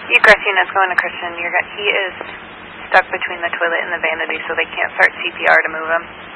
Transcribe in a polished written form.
You, Christine, it's going to Christian. He is stuck between the toilet and the vanity, so they can't start CPR to move him.